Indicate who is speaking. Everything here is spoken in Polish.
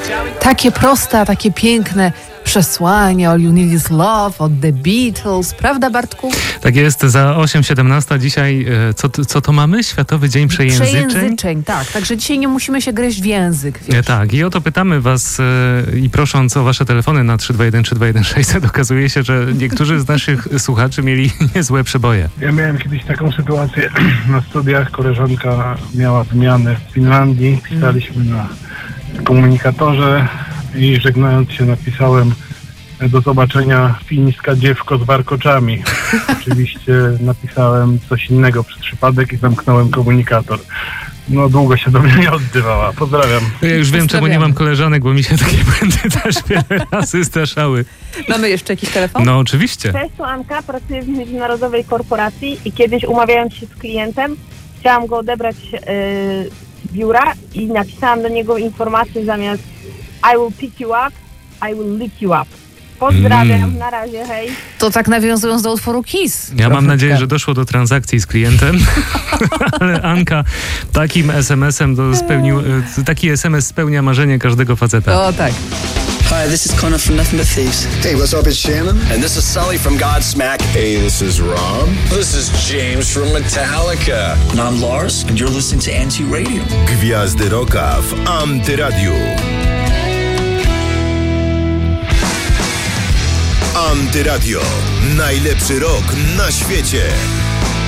Speaker 1: Takie proste, a takie piękne przesłanie All You Need Is Love od The Beatles, prawda, Bartku?
Speaker 2: Tak jest, za 8:17 dzisiaj, co to mamy? Światowy Dzień Przejęzyczeń?
Speaker 1: Przejęzyczeń, tak. Także dzisiaj nie musimy się gryźć w język, wiesz.
Speaker 2: Tak, i o to pytamy was i prosząc o wasze telefony na 321 321 600, okazuje się, że niektórzy z naszych słuchaczy mieli niezłe przeboje.
Speaker 3: Ja miałem kiedyś taką sytuację na studiach. Koleżanka miała wymianę w Finlandii. Pisaliśmy na komunikatorze i żegnając się napisałem: do zobaczenia, fińska dziewko z warkoczami. Oczywiście napisałem coś innego przez przypadek i zamknąłem komunikator. No długo się do mnie nie odzywała. Pozdrawiam.
Speaker 2: Ja już wiem, czemu nie mam koleżanek, bo mi się takie błędy też wiele razy zdarzały.
Speaker 1: Mamy jeszcze jakiś telefon?
Speaker 2: No oczywiście.
Speaker 4: Cześć, to Anka, pracuję w międzynarodowej korporacji i kiedyś umawiając się z klientem, chciałam go odebrać z biura i napisałam do niego informację zamiast I will pick you up, I will lick you up. Pozdrawiam, na razie, hej.
Speaker 1: To tak nawiązując do utworu Kiss.
Speaker 2: Ja mam nadzieję, że doszło do transakcji z klientem, ale Anka takim SMS-em spełnił, taki SMS spełnia marzenie każdego faceta.
Speaker 1: O tak.
Speaker 5: Hi, this is Connor from Nothing But Thieves.
Speaker 6: Hey, what's up, it's Shannon.
Speaker 7: And this is Sully from Godsmack.
Speaker 8: Hey, this is Rob. This is James from Metallica.
Speaker 5: And I'm Lars, and you're listening to Anti-Radio.
Speaker 6: Gwiazdy Rocka w Antyradiu. Antyradio. Najlepszy rok na świecie.